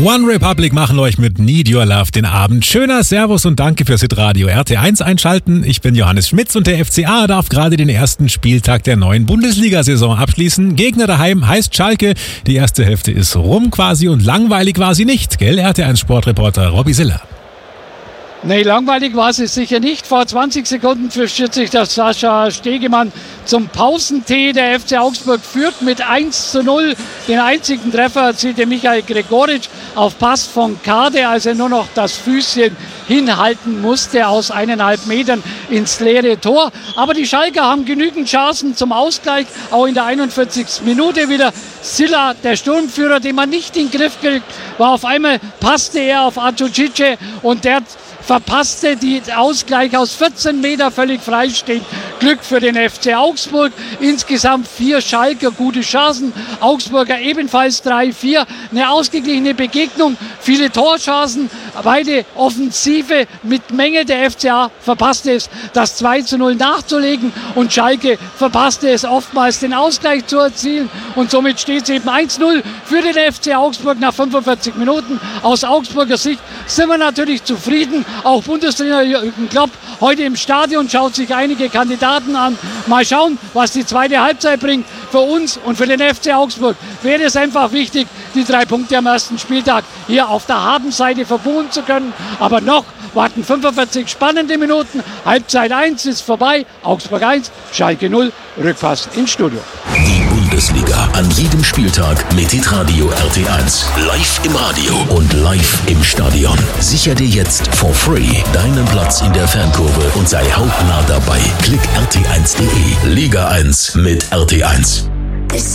One Republic machen euch mit Need Your Love den Abend. Schöner Servus und danke fürs Hitradio RT1 einschalten. Ich bin Johannes Schmitz und der FCA darf gerade den ersten Spieltag der neuen Bundesliga-Saison abschließen. Gegner daheim heißt Schalke. Die erste Hälfte ist rum quasi und langweilig war sie nicht. Gell, RT1-Sportreporter Robby Siller? Nee, langweilig war es sicher nicht. Vor 20 Sekunden führt sich der Sascha Stegemann zum Pausentee. Der FC Augsburg führt mit 1:0. Den einzigen Treffer erzielte Michael Gregoritsch auf Pass von Kade, als er nur noch das Füßchen hinhalten musste aus 1,5 Metern ins leere Tor. Aber die Schalker haben genügend Chancen zum Ausgleich. Auch in der 41. Minute wieder Silla, der Sturmführer, den man nicht in den Griff kriegt, war auf einmal, passte er auf Atoucice und der verpasste die Ausgleich aus 14 Meter völlig freistehend. Glück für den FC Augsburg. Insgesamt 4 Schalker gute Chancen. Augsburger ebenfalls 3-4. Eine ausgeglichene Begegnung. Viele Torchancen. Beide Offensive mit Menge. Der FCA verpasste es, das 2:0 nachzulegen. Und Schalke verpasste es oftmals, den Ausgleich zu erzielen. Und somit steht es eben 1:0 für den FC Augsburg nach 45 Minuten. Aus Augsburger Sicht sind wir natürlich zufrieden. Auch Bundestrainer Jürgen Klopp heute im Stadion schaut sich einige Kandidaten an. Mal schauen, was die zweite Halbzeit bringt. Für uns und für den FC Augsburg wäre es einfach wichtig, die 3 Punkte am ersten Spieltag hier auf der Habenseite verbuchen zu können. Aber noch warten 45 spannende Minuten. Halbzeit 1 ist vorbei. Augsburg 1, Schalke 0. Rückpass ins Studio. Die Bundesliga an jedem Spieltag mit Hitradio RT1. Live im Radio und live im Stadion. Sicher dir jetzt for free deinen Platz in der Fankurve und sei hautnah dabei. Klick rt1.de. Liga 1 mit RT1.